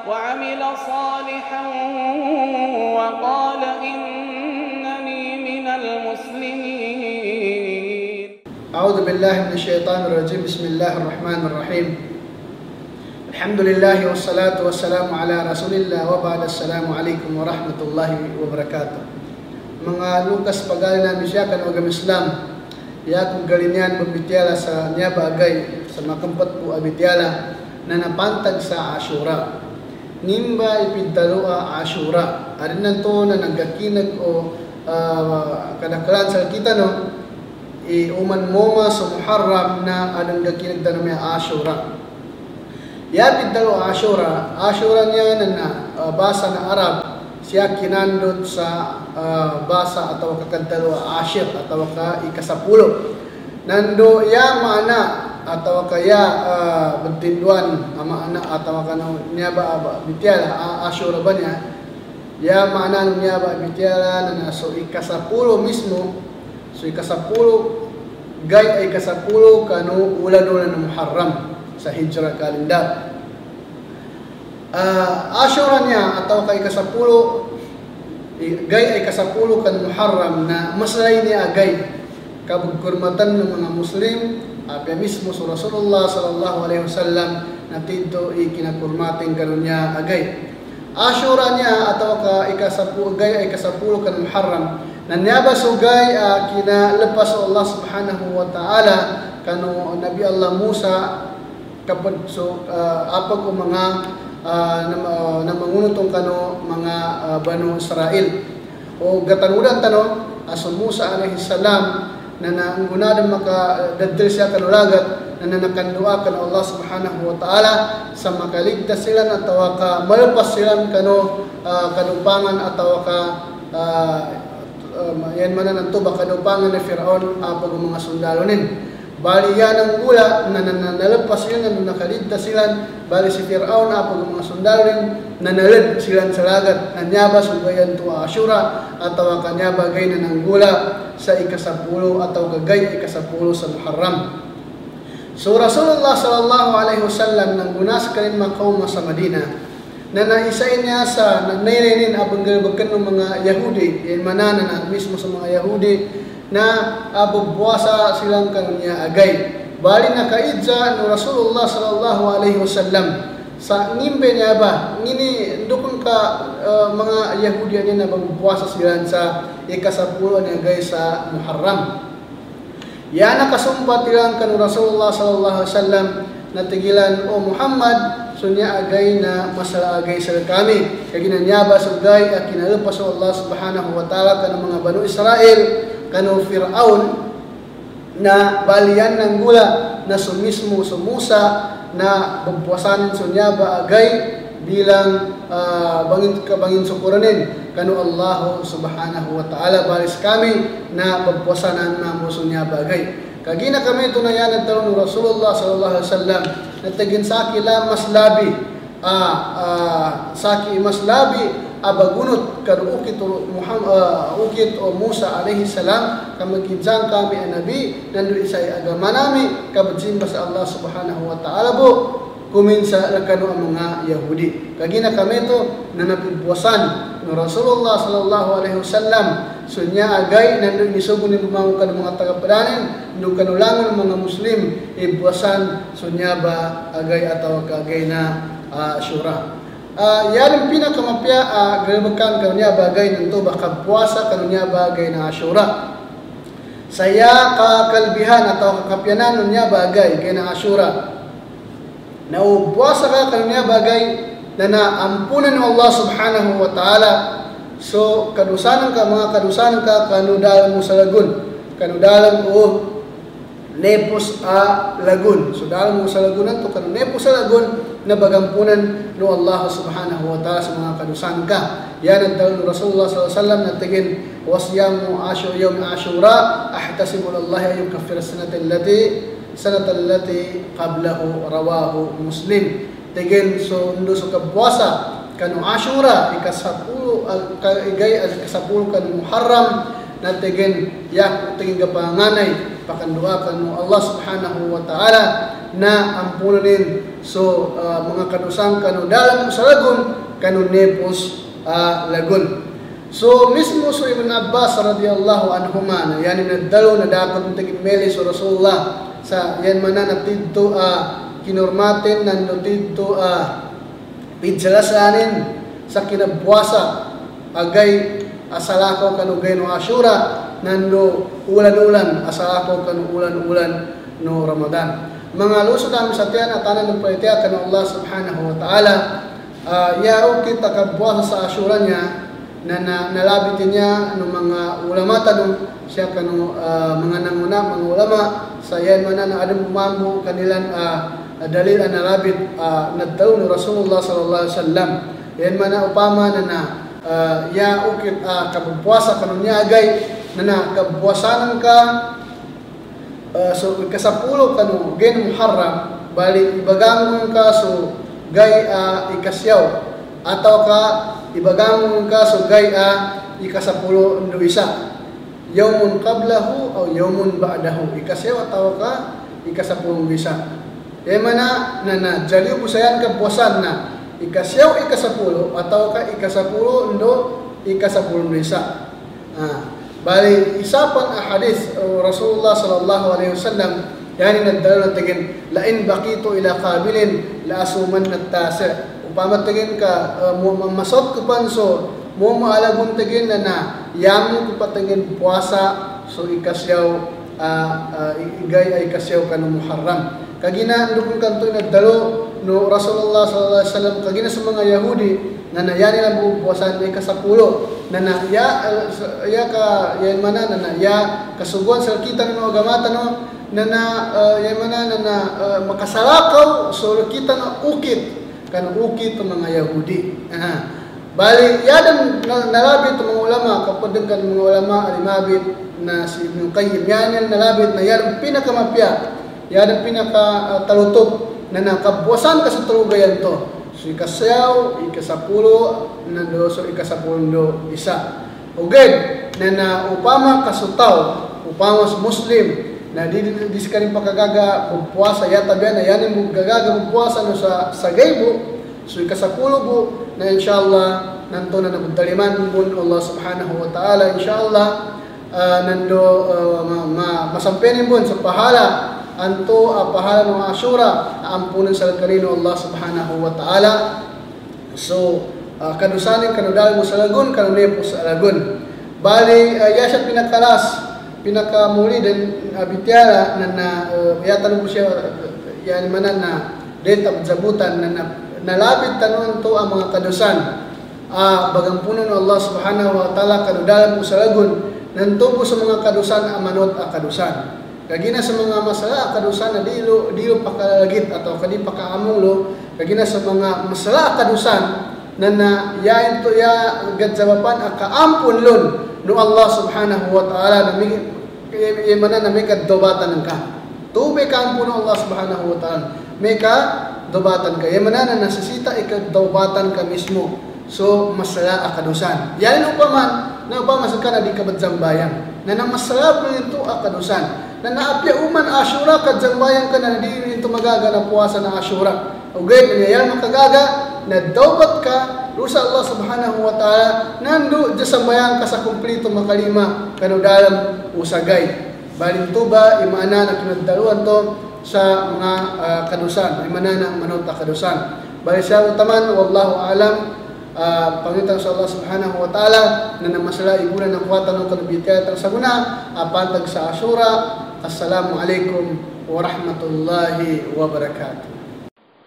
وعمل صالحا وقال إنني من المسلمين. أعوذ بالله من الشيطان الرجيم. بسم الله الرحمن الرحيم. الحمد لله والصلاة والسلام على رسول الله وبعد. السلام عليكم ورحمة الله وبركاته. Mga Lukas pagali namin siya kan agam Islam. Ya kung galinyan babitiala sa niya bagay sa makampat po abitiala na napantag sa Ashura. Nimba ipidalua Ashura. Arin nanto na nagkakinag o kadakalan sa kita no. Uman moma sa Muharram na anong gakinag na may Ashura. Ya pidalua Ashura. Ashura niya na basa na Arab. Siya kinandot sa basa atau kakadalwa ashir atau ka ikasapulo. Nando ya mana atau kaya bentinduan ama anak atau kano niya ba bitiala Ashura ba niya? Ya mana niya ba bitiala na so ikasapulo mismo. So ikasapulo gay ay ikasapulo kano ulan-ulan ng Muharram sa Hijrah kalendar. Ashura niya atau kay kasapulo gay ay kasapulo kan Muharram na maslay niya agay kabugkurmatan ng mga Muslim apya mismo sa Rasulullah sallallahu alaihi wasallam na tidto ikinakurmating kanon niya agay. Ashura niya atau ka ikasapulo gay ay kasapulo kan Muharram na niya ba sugay kinalepas Allah subhanahu wa ta'ala kano Nabi Allah Musa kapag so apag o mga na mangunutong kano mga Banu Israel o gatanudan tano aso Musa alaihi salam na naanggunadan makadadil siya kanulagat na nakandua kan Allah subhanahu wa ta'ala sa makaligtas sila at ka malpas sila kano kadupangan at ka yan manan ang tuba kadupangan ni Firaun apag mga sundalo nin. Bali yan ang gula na nalapas sila na nakaligtas sila. Bali si Firaun apag mga sundalo rin nanalid sila sa lagat. Nanyaba sugayan to Ashura atau kanyaba gay na ng gula sa ikasapulo atau gagay ikasapulo sa Muharram. So Rasulullah sallallahu alaihi wasallam nang gunas ka rin makauma sa Madina na naisain niya sa nanayrenin abang galbakan ng mga Yahudi yan manana na mismo sa mga Yahudi na bubuwasa silang kanya agay. Bali na kaidza no Rasulullah sallallahu alaihi wasallam sa nimbe niya ba ngini dukon ka mga Yahudi ani na bubuwasa sila sa ikasapulo ni agay sa Muharram. Ya nakasumpat ilang kan Rasulullah sallallahu alaihi wasallam na tigilan o Muhammad sunya agay na masala agay sa kami kay ginanyaba sugay at kinalepas sa Allah subhanahu wa ta'ala kan mga Banu Israel kano Firaun na balian ng gula na sumismo sa Musa na pagpuasanin sunya ba agay bilang bangin sukuranin kano Allah subhanahu wa ta'ala balis kami na pagpuasanan na mo sunya ba agay. Kagina kami tunayan ng talong ng Rasulullah sallallahu alaihi wasallam na tagin sa akila maslabi saki maslabi abagunot kan ukit o Musa alaihi salam kamagkidzang kami ang Nabi nandu isay agama nami kabadsimba sa Allah subhanahu wa ta'ala po kuminsa lakano ang mga Yahudi. Kagina kami to na napigpuasan ng Rasulullah sallallahu alaihi wasallam sunya agay nandu isugo ni bumangukan mga tagapadanin ndu kanulangan mga Muslim ibuasan sunya ba agay ataw kagay na Ashura. Yan ang pinakamapya galabakan kanunya bagay ng to baka puasa kanunya bagay na Ashura. Saya kakalbihan atau kakapyanan nunya bagay kay na Ashura. Na puasa ka kanunya bagay na naampunan ng Allah subhanahu wa ta'ala. So kadusanan ka mga kadusanan ka kanudalan mo sa lagun. Kanudalan mo nepos lagun. So dalam mo sa lagunan to kanu nepos sa lagun na bagampunan no Allah subhanahu wa ta'ala sa mga kadusan ka. Yan ang tawag ng Rasulullah sallallahu alaihi wasallam na tigin wasyamu yawm Ashura ahtasibu Allah ay yukaffir sanata allati qablahu rawahu Muslim. Tigin so ndo so kabwasa kanu Ashura ikasapulo igay as ikasapulo kanu Muharram na tigin yak tigin kapanganay pakandua kanu Allah subhanahu wa ta'ala na ampunin so mga kadusang kanu dalam usalagun kanu nepos lagun. So mismo so Ibn Abbas radhiyallahu anhuma na yan nadalo na dapat tigin meli so Rasulullah sa yan manan tidto kinurmatin nando tidto pidsalasanin sa kinabuasa agay asalako kanu gay no Ashura nando ulan-ulan asalako kanu ulan-ulan no Ramadan. Mga lusod namin sa tiyan at tanan ng paitiya kanu Allah subhanahu wa ta'ala yaro kita kabuasa sa Ashura niya na nalabitin niya ng mga ulama tanong siya kanu mga nanguna mga ulama sa yan man na adong pumambo kanilang dalil ang nalabit naddaw ni Rasulullah sallallahu alaihi wasallam yan man na upama na ya ukit kabupuasa kanu niya agay na kabuasanan ka so ikasapulo kanu gen Muharram bali ibagangon ka so gay ikasyaw atau ka ibagangon ka so gay ikasapulo ndo isa yawmun qablahu o yawmun ba'dahu ikasyaw atau ka ikasapulong isa mana na jaliw busayan ka buwasan na ikasyaw ikasapulo atau ka ikasapulo ndo ikasapulong isa bali isa pang hadis Rasulullah sallallahu alaihi wasallam yani nadalo tigin la in baqitu ila qabilin la asuman at-tasi upama tigin ka masot ko panso mo maalagon tigin na yamu ko patingin puasa so ikasyaw igay ay kasyaw kanu Muharram kagina ndukon kanto nadalo no Rasulullah sallallahu alaihi wasallam kagina sa mga Yahudi na nayani lang buwasan ay kasapulo na ya ka yan mana na ya kasuguan sa kita no agamata no yan mana na makasalakaw so kita na ukit kan ukit ng mga Yahudi bali yadan nalabit ng mga ulama kapag kan mga ulama alimabit na si Ibn Qayyim yan nalabit na yan pinakamapya yan pinaka talutop na nakabuwasan ka sa tulugayan to so ikasyaw ikasapulo nando so ikasapulo isa uged na upama kasutaw upama sa Muslim na di kanin pakagaga puasa yata biya na yan yung gagaga puasa no sa gaybo so ikasapulo bu na inshallah nanto na nabudaliman bun Allah subhanahu wa ta'ala inshallah nando masampenin bun sa pahala anto pahala ng Ashura ampunan sa karino Allah subhanahu wa ta'ala so kadusanin kanudal mo sa lagun kanunepo sa lagun bali yasya pinakamuli din bityara na yatanong ko siya yan manan na data jabutan na nalabit tanon to ang mga kadusan bagampunan ng Allah subhanahu wa ta'ala kanudal mo sa lagun nantubo sa mga kadusan amanot kadusan kagina sa mga masala kadusan na dilo pakalalagit atau kadi pakaamulo kagina sa mga masala kadusan na yain to ya gadjawapan akaampun lon no Allah subhanahu wa ta'ala na mana na may kadobatan ka tubig ka ampun Allah subhanahu wa ta'ala may ka dobatan ka mana na nasisita ikadobatan ka mismo so masala kadusan yain upaman na upama sa kana di kabadzambayan na masala po ito kadusan na naapya uman Ashura kadjambayan ka na di ito magaga na puasa na Ashura okay yan makagaga na daubat ka rusa Allah subhanahu wa ta'ala nando jasambayan ka sa kumplito makalima kanudalam usagay balin tuba imana na kinagdaluan to sa mga kadusan imana na manota kadusan bali siya utaman wallahu alam pangitan sa Allah subhanahu wa ta'ala na namasala ibulan ng kuwatan ng kalubitayat sa guna apantag sa Ashura. Assalamu alaikum wa rahmatullahi wa barakatuh.